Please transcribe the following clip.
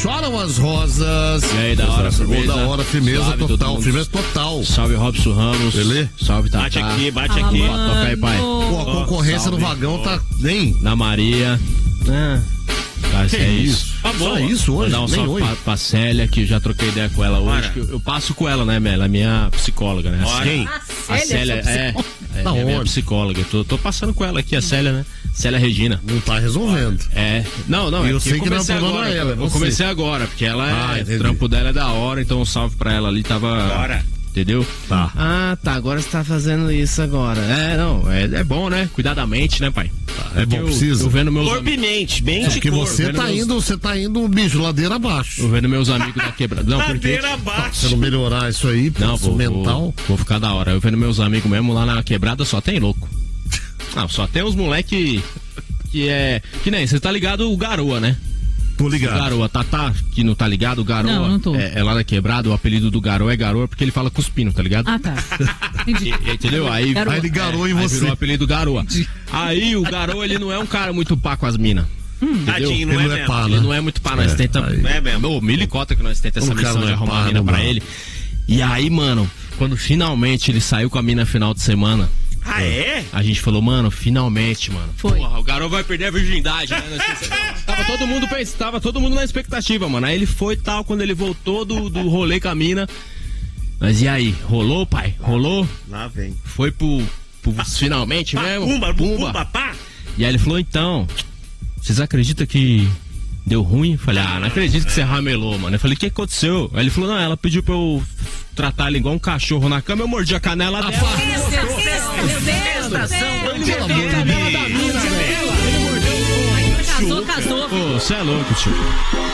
Choram as rosas. E aí, da hora, firmeza. Da hora, firmeza Suave, total, firmeza total. Salve, Robson Ramos. Beleza? Salve, Tatá. Bate aqui. Toca aí, pai. Pô, a concorrência no vagão tá... Nem. Na Maria. Que é isso? Tá bom. Só isso hoje? Vou dar um Nem salve hoje. pra Célia, que eu já troquei ideia com ela hoje. Que eu passo com ela, né, Mela? Ela é minha psicóloga, né? Quem? A Célia é minha psicóloga. Tô passando com ela aqui, a Célia, né? Célia Regina. Não tá resolvendo. Não, eu sei que não é problema agora. ela. Eu comecei agora, porque ela o trampo dela é da hora, então um salve pra ela ali, tava... Bora. Entendeu? Tá. Agora você tá fazendo isso agora. É bom, né? Cuidar da mente, né, pai? É bom, precisa. Eu vendo meus Corpo e mente, mente Porque e corpo. você tá indo, bicho, ladeira abaixo. Eu vendo meus amigos da quebrada. Não, porque... Ladeira abaixo. Se não melhorar isso aí, Não, mental. vou ficar da hora. Eu vendo meus amigos mesmo lá na quebrada, só tem louco. Não, só tem uns moleque que é... Que nem, você tá ligado o Garoa, né? Tô ligado. O Garoa, Tatá, que não tá ligado, o Garoa não tô. é lá na quebrada, o apelido do Garoa é Garoa porque ele fala cuspindo, tá ligado? Ah, tá. Entendi. Entendeu? Aí ele garou em aí você. virou o apelido Garoa. Aí o Garoa, ele não é um cara muito pá com as minas. Tadinho, não Ele é não é mesmo. pá, Ele né? não é muito pá, nós tenta... Não é mesmo. Ô, milicota que nós tenta essa O cara missão não de é arrumar pá, a mina não pra dá. ele. E aí, mano, quando finalmente ele saiu com a mina final de semana, Ah, é? a gente falou, mano, finalmente, mano. Foi. Porra, o garoto vai perder a virgindade, né? Tava todo mundo na expectativa, mano. Aí ele foi tal, quando ele voltou do rolê com a mina. Mas e aí? Rolou, pai? Rolou? Lá vem. Foi pro finalmente mesmo? Pumba, pá. E aí ele falou, então, vocês acreditam que deu ruim? Falei, não acredito que você ramelou, mano. Eu falei, o que aconteceu? Aí ele falou, não, ela pediu pra eu tratar ela igual um cachorro na cama, eu mordi a canela dela. Casou. Ô, você é louco, tio.